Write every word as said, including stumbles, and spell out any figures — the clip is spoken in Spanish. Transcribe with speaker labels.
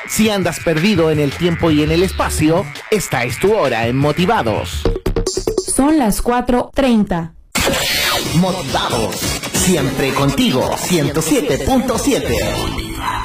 Speaker 1: Si andas perdido en el tiempo y en el espacio, esta es tu hora en Motivados.
Speaker 2: Son las cuatro treinta.
Speaker 1: Motivados, siempre contigo, ciento siete punto siete.